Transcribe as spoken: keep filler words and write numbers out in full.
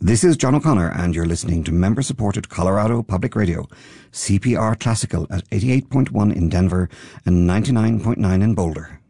This is John O'Connor, and you're listening to member-supported Colorado Public Radio, C P R Classical at eighty-eight point one in Denver and ninety-nine point nine in Boulder.